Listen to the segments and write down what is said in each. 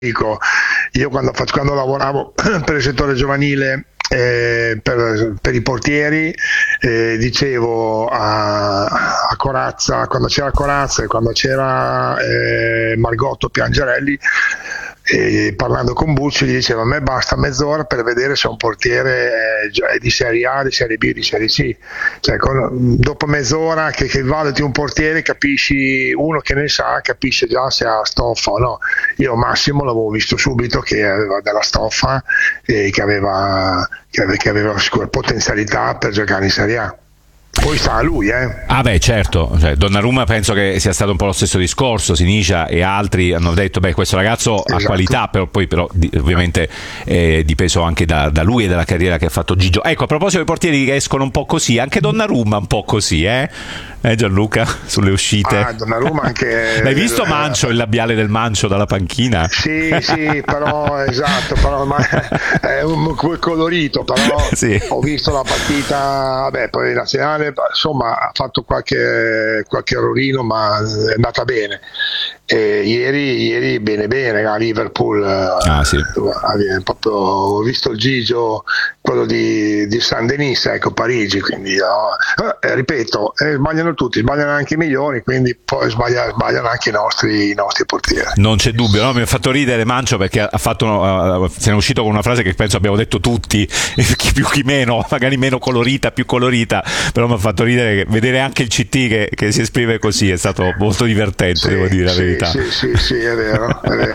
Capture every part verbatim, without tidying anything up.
dico, io quando, faccio, quando lavoravo per il settore giovanile eh, per, per i portieri eh, dicevo a, a Corazza, quando c'era Corazza e quando c'era eh, Margotto Piangerelli, e parlando con Bucci gli diceva: a me basta mezz'ora per vedere se un portiere è di Serie A, di Serie B, di Serie C, cioè, con, dopo mezz'ora che, che valuti un portiere capisci, uno che ne sa capisce già se ha stoffa o no. Io Massimo l'avevo visto subito che aveva della stoffa e che aveva, che aveva, che aveva sicura potenzialità per giocare in Serie A. Poi sta a lui, eh. Ah beh, certo, cioè, Donnarumma penso che sia stato un po' lo stesso discorso. Sinisa e altri hanno detto: beh, questo ragazzo esatto. ha qualità, però poi però di, ovviamente è dipeso anche da, da lui e dalla carriera che ha fatto Gigio. Ecco, a proposito dei portieri che escono un po' così, anche Donnarumma un po' così, eh? Eh Gianluca, sulle uscite. Ah, Donnarumma anche. L'hai visto Mancio, il labiale del Mancio dalla panchina? Sì, sì, però esatto, però ma è un colorito, però sì. Ho visto la partita, vabbè, poi in nazionale, insomma, ha fatto qualche, qualche errorino, ma è andata bene. E ieri, ieri bene bene a Liverpool, ah, sì. proprio, ho visto il Gigio, quello di, di San Denis, ecco, Parigi, quindi no, eh, ripeto, eh, sbagliano tutti, sbagliano anche i migliori, quindi poi sbaglia, sbagliano anche i nostri, i nostri portieri. Non c'è dubbio, no? Mi ha fatto ridere Mancio perché ha fatto, uh, se ne è uscito con una frase che penso abbiamo detto tutti, chi più chi meno, magari meno colorita, più colorita, però mi ha fatto ridere che vedere anche il C T che, che si esprime così è stato molto divertente, sì, devo dire la sì, verità. Sì, sì, sì, è vero, è vero.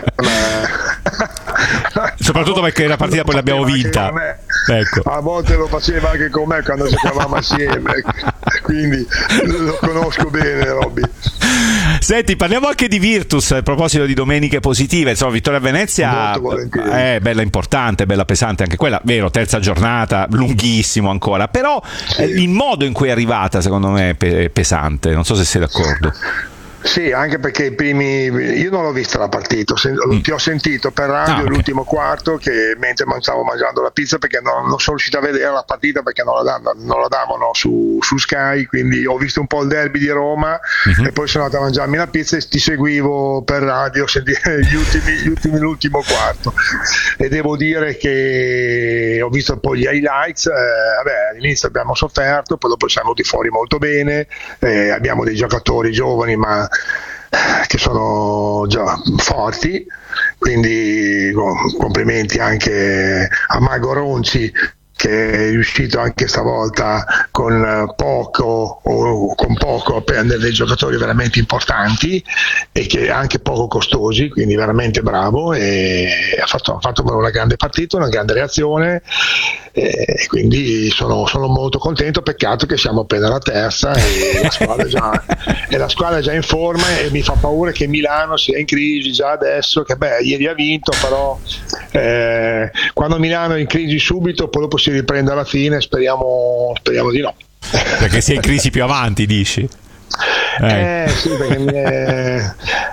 Soprattutto perché la partita poi l'abbiamo vinta. Ecco. A volte lo faceva anche con me quando giocavamo assieme, quindi lo conosco bene, Robby. Senti, parliamo anche di Virtus a proposito di domeniche positive. Insomma, vittoria a Venezia è bella importante, bella pesante anche quella, vero, terza giornata, lunghissimo ancora, però sì. Il modo in cui è arrivata secondo me è pesante, non so se sei d'accordo. Sì, anche perché i primi, io non l'ho vista la partita, mm. ti ho sentito per radio ah, okay. l'ultimo quarto che mentre stavo mangiando la pizza, perché non, non sono riuscito a vedere la partita perché non la davano, non la davano su, su Sky, quindi ho visto un po' il derby di Roma mm-hmm. e poi sono andato a mangiarmi la pizza e ti seguivo per radio, sentire gli ultimi, gli ultimi, l'ultimo quarto, e devo dire che ho visto poi gli highlights, eh, vabbè, all'inizio abbiamo sofferto, poi dopo siamo venuti fuori molto bene, eh, abbiamo dei giocatori giovani ma che sono già forti, quindi complimenti anche a Mago Ronci che è riuscito anche stavolta con poco o con poco a prendere dei giocatori veramente importanti e che anche poco costosi, quindi veramente bravo, e ha fatto, ha fatto una grande partita, una grande reazione, e quindi sono, sono molto contento. Peccato che siamo appena alla terza e la squadra è già, e la squadra è già in forma, e mi fa paura che Milano sia in crisi già adesso, che beh, ieri ha vinto, però eh, quando Milano è in crisi subito poi dopo si riprende alla fine, speriamo, speriamo di no, perché si è in crisi più avanti, dici? Eh, eh sì, perché è,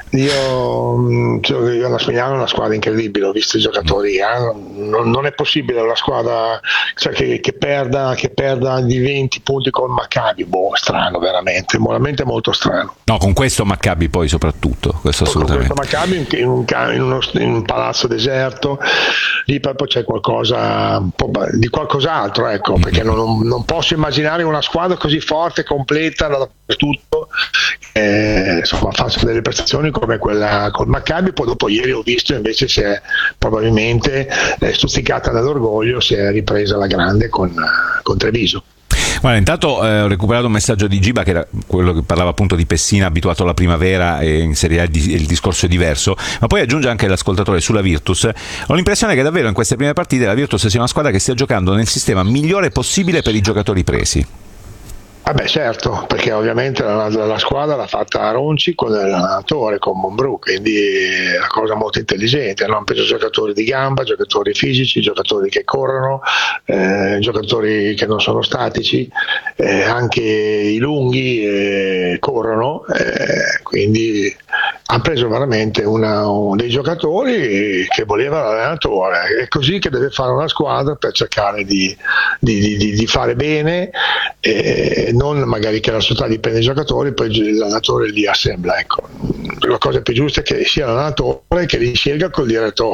io, cioè, io la Milano è una squadra incredibile, ho visto i giocatori, eh, non, non è possibile una squadra, cioè, che, che perda che perda di venti punti con Maccabi, boh, strano, veramente, veramente molto strano. No, con questo Maccabi poi soprattutto, questo assolutamente. Con questo Maccabi in, in, in, uno, in un palazzo deserto, lì poi c'è qualcosa un po' di qualcos'altro, ecco, perché non, non posso immaginare una squadra così forte, completa dappertutto, eh, insomma, faccio delle prestazioni come quella col Maccabi. Poi dopo ieri ho visto invece si è probabilmente eh, stuzzicata dall'orgoglio, si è ripresa alla grande con, con Treviso. Guarda, intanto eh, ho recuperato un messaggio di Giba, che era quello che parlava appunto di Pessina abituato alla primavera, e in Serie A il, il discorso è diverso, ma poi aggiunge anche l'ascoltatore sulla Virtus: ho l'impressione che davvero in queste prime partite la Virtus sia una squadra che stia giocando nel sistema migliore possibile per i giocatori presi. Vabbè, certo, perché ovviamente la, la, la squadra l'ha fatta Ronci con l'allenatore, con Monbrù, quindi è una cosa molto intelligente, no? Hanno preso giocatori di gamba, giocatori fisici, giocatori che corrono, eh, giocatori che non sono statici, eh, anche i lunghi eh, corrono, eh, quindi ha preso veramente una, un, dei giocatori che voleva l'allenatore. È così che deve fare una squadra per cercare di, di, di, di fare bene, eh, non magari che la società dipende dai giocatori, poi l'allenatore li assembla. Ecco. La cosa più giusta è che sia l'allenatore che li scelga col direttore.